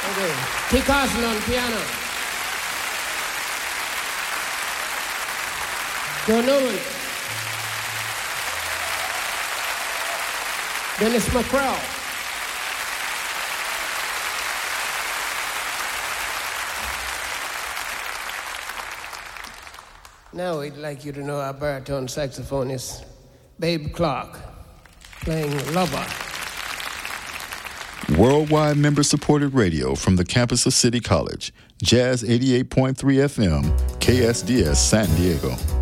Okay. T. Castle on piano. Joe Newman. Dennis McCraw. Now we'd like you to know our baritone saxophonist, Babe Clark, playing Lover. Worldwide member-supported radio from the campus of City College. Jazz 88.3 FM, KSDS San Diego.